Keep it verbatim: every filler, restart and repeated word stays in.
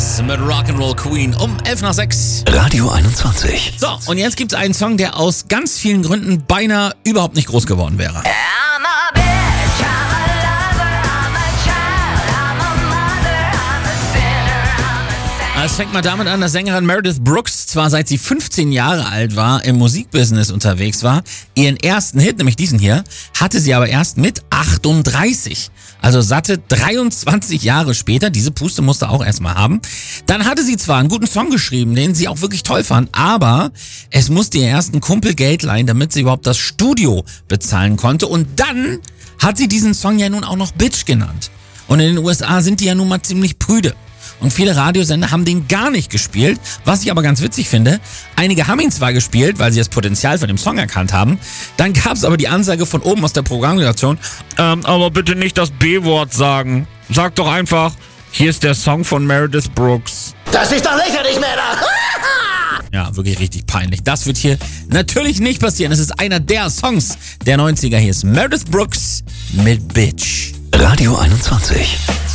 Elvis mit Rock'n'Roll Queen um elf nach sechs. Radio einundzwanzig. So, und jetzt gibt es einen Song, der aus ganz vielen Gründen beinahe überhaupt nicht groß geworden wäre. I'm a bitch, I'm a lover, I'm a child, I'm a mother, I'm a sinner, I'm a saint. Es fängt mal damit an, dass Sängerin Meredith Brooks zwar seit sie fünfzehn Jahre alt war, im Musikbusiness unterwegs war. Ihren ersten Hit, nämlich diesen hier, hatte sie aber erst mit achtunddreißig. Also satte dreiundzwanzig Jahre später. Diese Puste musste auch erstmal haben. Dann hatte sie zwar einen guten Song geschrieben, den sie auch wirklich toll fand, aber es musste ihr ersten Kumpel Geld leihen, damit sie überhaupt das Studio bezahlen konnte. Und dann hat sie diesen Song ja nun auch noch Bitch genannt. Und in den U S A sind die ja nun mal ziemlich prüde. Und viele Radiosender haben den gar nicht gespielt, was ich aber ganz witzig finde. Einige haben ihn zwar gespielt, weil sie das Potenzial von dem Song erkannt haben. Dann gab es aber die Ansage von oben aus der Programmredaktion, ähm, aber bitte nicht das B-Wort sagen. Sag doch einfach, hier ist der Song von Meredith Brooks. Das ist doch lächerlich, Männer! Ja, wirklich richtig peinlich. Das wird hier natürlich nicht passieren. Es ist einer der Songs der neunziger. Hier ist Meredith Brooks mit Bitch. Radio einundzwanzig.